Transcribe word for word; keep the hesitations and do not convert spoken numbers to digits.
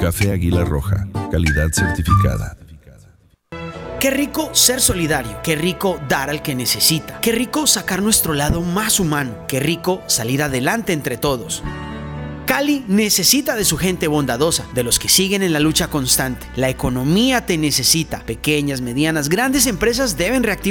Café Águila Roja, calidad certificada. Qué rico ser solidario, qué rico dar al que necesita, qué rico sacar nuestro lado más humano, qué rico salir adelante entre todos. Cali necesita de su gente bondadosa, de los que siguen en la lucha constante. La economía te necesita. Pequeñas, medianas, grandes empresas deben reactivar